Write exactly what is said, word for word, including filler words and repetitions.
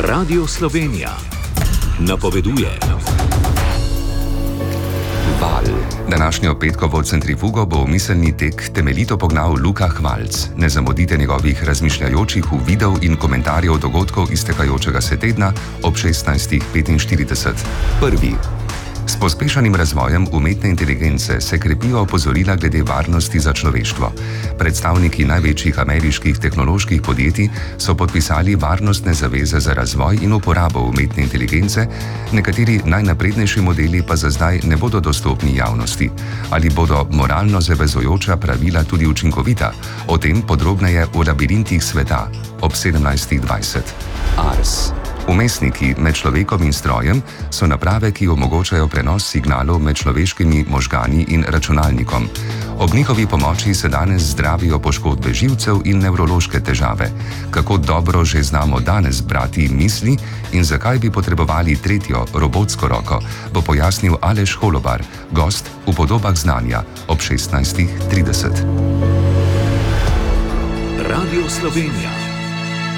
Radio Slovenija napoveduje. Val. Današnjo petkovo centrifugo bo v miselni tek temeljito pognal Luka Hvalc. Ne zamudite njegovih razmišljajočih uvidov in komentarjev dogodkov iztekajočega se tedna ob šestnajstih petinštirideset. Prvi. S pospešanim razvojem umetne inteligence se krepijo opozorila glede varnosti za človeštvo. Predstavniki največjih ameriških tehnoloških podjetij so podpisali varnostne zaveze za razvoj in uporabo umetne inteligence, nekateri najnaprednejši modeli pa za zdaj ne bodo dostopni javnosti. Ali bodo moralno zavezujoča pravila tudi učinkovita? O tem podrobneje v Labirintih sveta ob sedemnajstih dvajset. Ars. Vmesniki med človekom in strojem so naprave, ki omogočajo prenos signalov med človeškimi možgani in računalnikom. Ob njihovi pomoči se danes zdravijo poškodbe živcev in nevrološke težave. Kako dobro že znamo danes brati misli in zakaj bi potrebovali tretjo robotsko roko, bo pojasnil Aleš Holobar, gost v Podobah znanja ob šestnajstih trideset. Radio Slovenija.